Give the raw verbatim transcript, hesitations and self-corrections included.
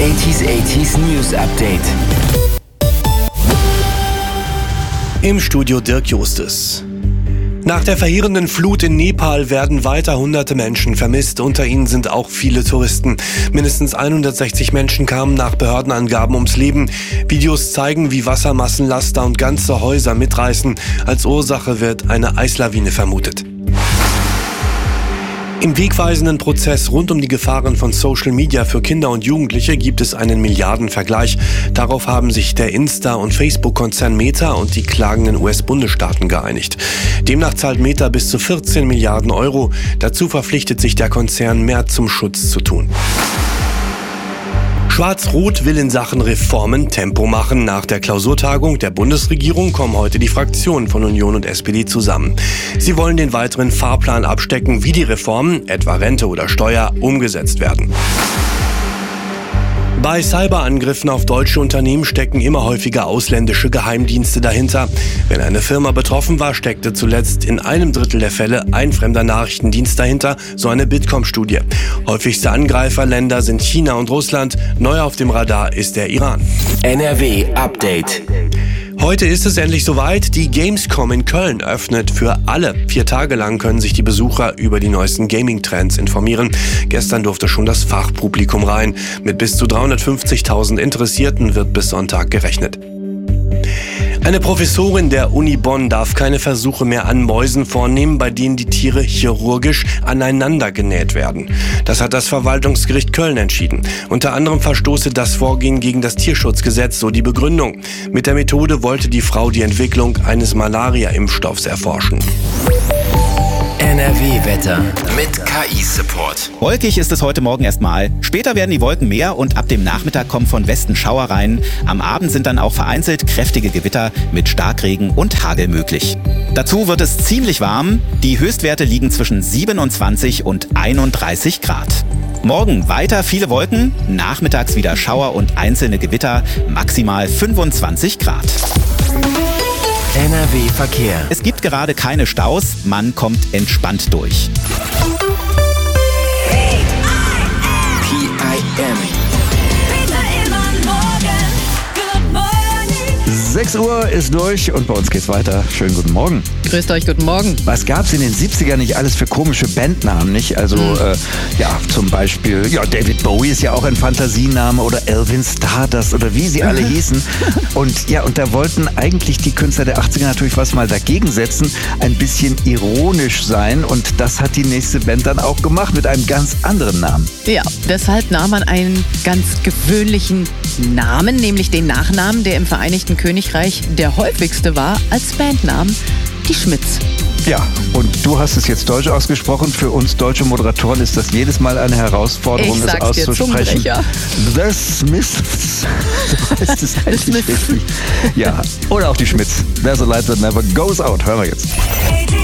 achtziger achtziger News Update. Im Studio Dirk Justus. Nach der verheerenden Flut in Nepal werden weiter hunderte Menschen vermisst. Unter ihnen sind auch viele Touristen. Mindestens hundertsechzig Menschen kamen nach Behördenangaben ums Leben. Videos zeigen, wie Wassermassenlaster und ganze Häuser mitreißen. Als Ursache wird eine Eislawine vermutet. Im wegweisenden Prozess rund um die Gefahren von Social Media für Kinder und Jugendliche gibt es einen Milliardenvergleich. Darauf haben sich der Insta- und Facebook-Konzern Meta und die klagenden U S-Bundesstaaten geeinigt. Demnach zahlt Meta bis zu vierzehn Milliarden Euro. Dazu verpflichtet sich der Konzern, mehr zum Schutz zu tun. Schwarz-Rot will in Sachen Reformen Tempo machen. Nach der Klausurtagung der Bundesregierung kommen heute die Fraktionen von Union und S P D zusammen. Sie wollen den weiteren Fahrplan abstecken, wie die Reformen, etwa Rente oder Steuer, umgesetzt werden. Bei Cyberangriffen auf deutsche Unternehmen stecken immer häufiger ausländische Geheimdienste dahinter. Wenn eine Firma betroffen war, steckte zuletzt in einem Drittel der Fälle ein fremder Nachrichtendienst dahinter, so eine Bitkom-Studie. Häufigste Angreiferländer sind China und Russland. Neu auf dem Radar ist der Iran. N R W Update. Heute ist es endlich soweit. Die Gamescom in Köln öffnet für alle. Vier Tage lang können sich die Besucher über die neuesten Gaming-Trends informieren. Gestern durfte schon das Fachpublikum rein. Mit bis zu dreihundertfünfzigtausend Interessierten wird bis Sonntag gerechnet. Eine Professorin der Uni Bonn darf keine Versuche mehr an Mäusen vornehmen, bei denen die Tiere chirurgisch aneinander genäht werden. Das hat das Verwaltungsgericht Köln entschieden. Unter anderem verstoße das Vorgehen gegen das Tierschutzgesetz, so die Begründung. Mit der Methode wollte die Frau die Entwicklung eines Malaria-Impfstoffs erforschen. N R W-Wetter mit K I-Support. Wolkig ist es heute Morgen erstmal. Später werden die Wolken mehr und ab dem Nachmittag kommen von Westen Schauer rein. Am Abend sind dann auch vereinzelt kräftige Gewitter mit Starkregen und Hagel möglich. Dazu wird es ziemlich warm. Die Höchstwerte liegen zwischen siebenundzwanzig und einunddreißig Grad. Morgen weiter viele Wolken, nachmittags wieder Schauer und einzelne Gewitter, maximal fünfundzwanzig Grad. N R W-Verkehr. Es gibt gerade keine Staus, man kommt entspannt durch. P I M. sechs Uhr ist durch und bei uns geht's weiter. Schönen guten Morgen. Grüßt euch, guten Morgen. Was gab's in den siebzigern nicht alles für komische Bandnamen, nicht? Also, mhm. äh, ja, zum Beispiel, ja, David Bowie ist ja auch ein Fantasiename oder Elvin Stardust oder wie sie alle hießen. Und ja, und da wollten eigentlich die Künstler der achtziger natürlich was mal dagegen setzen, ein bisschen ironisch sein und das hat die nächste Band dann auch gemacht mit einem ganz anderen Namen. Ja, deshalb nahm man einen ganz gewöhnlichen Namen, nämlich den Nachnamen, der im Vereinigten Königreich der häufigste war als Bandnamen, die Schmidts. Ja, und du hast es jetzt deutsch ausgesprochen. Für uns deutsche Moderatoren ist das jedes Mal eine Herausforderung, es auszusprechen. The Smiths. Du weißt es eigentlich richtig. Ja, oder auch die Schmidts. There's a light that never goes out. Hören wir jetzt.